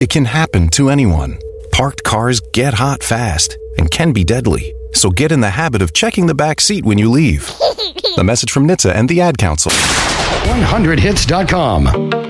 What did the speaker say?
It can happen to anyone. Parked cars get hot fast and can be deadly. So get in the habit of checking the back seat when you leave. The message from NHTSA and the Ad Council. 100hits.com.